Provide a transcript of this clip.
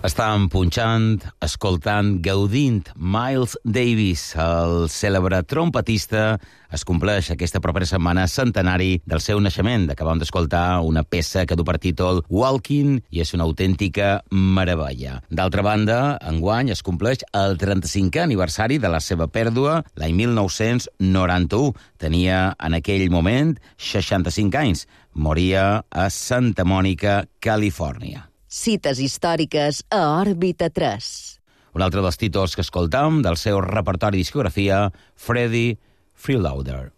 Estàvem punxant, escoltant, gaudint Miles Davis, el cèlebre trompetista. Es compleix aquesta propera setmana centenari del seu naixement. Acabem d'escoltar una peça que du per títol Walking i és una autèntica meravella. D'altra banda, enguany es compleix el 35è aniversari de la seva pèrdua, l'any 1991. Tenia en aquell moment 65 anys. Moria a Santa Mònica, Califòrnia. Cites històriques a Òrbita 3. Un altre dels títols que escoltam del seu repertori i discografia, Freddie Freeloader.